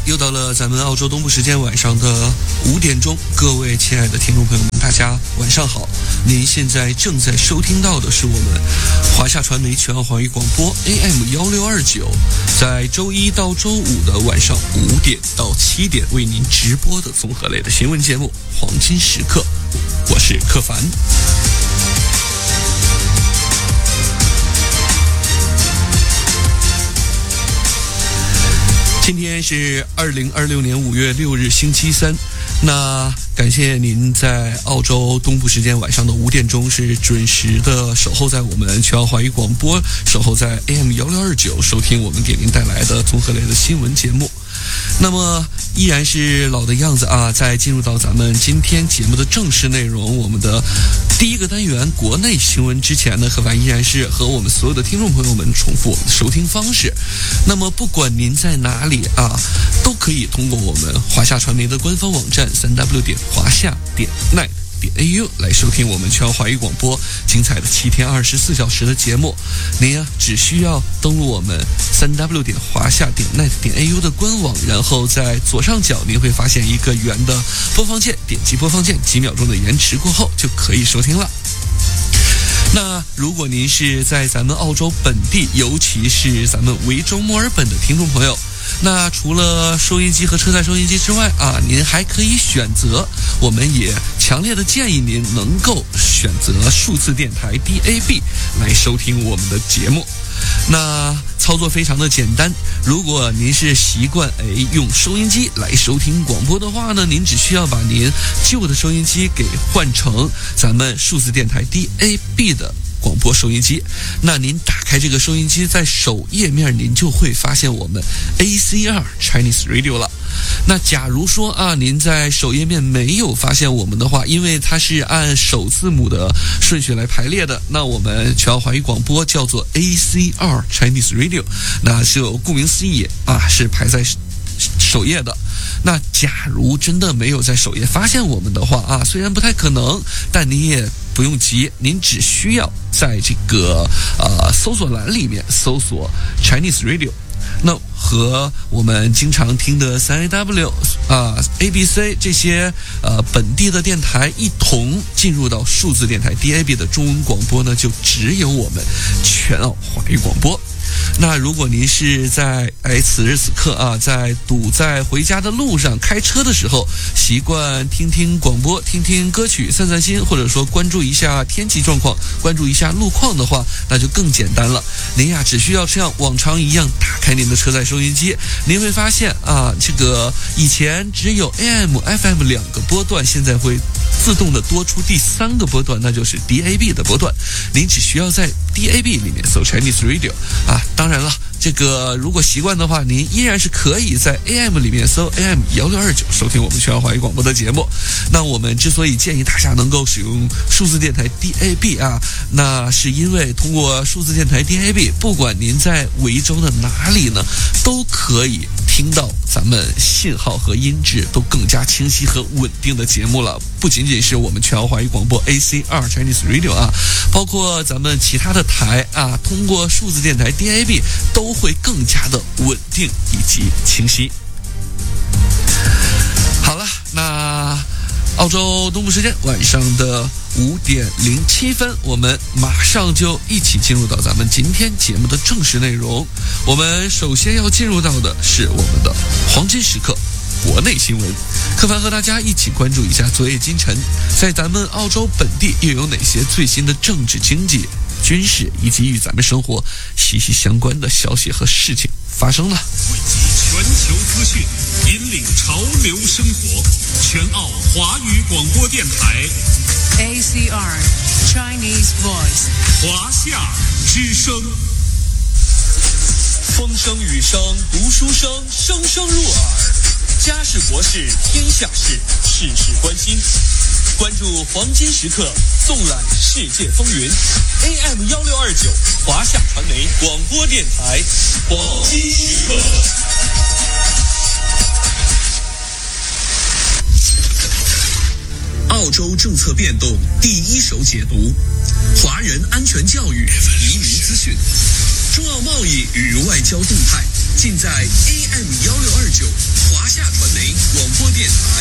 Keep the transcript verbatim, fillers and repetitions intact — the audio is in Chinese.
又到了咱们澳洲东部时间晚上的五点钟，各位亲爱的听众朋友们，大家晚上好。您现在正在收听到的是我们华夏传媒全澳华语广播 A M 一六二九，在周一到周五的晚上五点到七点为您直播的综合类的新闻节目《黄金时刻》，我是柯凡。今天是二零二六年五月六日星期三，那感谢您在澳洲东部时间晚上的五点钟是准时的守候在我们全澳华语广播，守候在 A M 一六二九收听我们给您带来的综合类的新闻节目。那么依然是老的样子啊，在进入到咱们今天节目的正式内容，我们的第一个单元国内新闻之前呢，柯凡依然是和我们所有的听众朋友们重复我们的收听方式。那么不管您在哪里啊，都可以通过我们华夏传媒的官方网站 三 w 点华夏点 net点 a u 来收听我们全华语广播精彩的七天二十四小时的节目。您啊，只需要登录我们 三 w 点华夏点 net 点 a u 的官网，然后在左上角您会发现一个圆的播放键，点击播放键，几秒钟的延迟过后就可以收听了。那如果您是在咱们澳洲本地，尤其是咱们维州墨尔本的听众朋友，那除了收音机和车载收音机之外啊，您还可以选择，我们也强烈的建议您能够选择数字电台 D A B 来收听我们的节目。那操作非常的简单，如果您是习惯哎用收音机来收听广播的话呢，您只需要把您旧的收音机给换成咱们数字电台 D A B 的广播收音机。那您打开这个收音机，在首页面您就会发现我们 A C R Chinese Radio 了。那假如说啊，您在首页面没有发现我们的话，因为它是按首字母的顺序来排列的，那我们全澳华语广播叫做 A C R Chinese Radio， 那是有顾名思义啊，是排在首页的。那假如真的没有在首页发现我们的话啊，虽然不太可能，但您也不用急，您只需要在这个呃搜索栏里面搜索 Chinese Radio， 那和我们经常听的 三 A W 啊、呃、A B C 这些呃本地的电台一同进入到数字电台 D A B 的中文广播呢，就只有我们全澳华语广播。那如果您是在哎此时此刻啊，在堵在回家的路上开车的时候，习惯听听广播，听听歌曲，散散心，或者说关注一下天气状况，关注一下路况的话，那就更简单了。您呀，只需要像往常一样打开您的车载收音机，您会发现啊，这个以前只有 A M、F M 两个波段，现在会自动的多出第三个波段，那就是 D A B 的波段。您只需要在 D A B 里面搜 Chinese Radio 啊，当然了，这个如果习惯的话，您依然是可以在 A M 里面搜 A M 一六二九收听我们全澳华语广播的节目。那我们之所以建议大家能够使用数字电台 D A B 啊，那是因为通过数字电台 D A B， 不管您在维州的哪里呢，都可以听到咱们信号和音质都更加清晰和稳定的节目了。不仅仅是我们全澳华语广播 A C R Chinese Radio 啊，包括咱们其他的台啊，通过数字电台 D A B 都会更加的稳定以及清晰。好了，那澳洲东部时间晚上的五点零七分，我们马上就一起进入到咱们今天节目的正式内容。我们首先要进入到的是我们的黄金时刻国内新闻，柯凡和大家一起关注一下昨夜今晨在咱们澳洲本地又有哪些最新的政治、经济、军事以及与咱们生活息息相关的消息和事情发生了。 汇集全球资讯，引领潮流生活，全澳华语广播电台 A C R Chinese Voice 华夏之声。 风声雨声读书声，声声入耳。家事国事天下事，事事关心。关注黄金时刻，纵览世界风云。A M 一六二九华夏传媒广播电台黄金时刻。 澳洲政策变动第一手解读，华人安全教育、移民资讯，中澳贸易与外交动态，尽在 A M 一六二九华电台。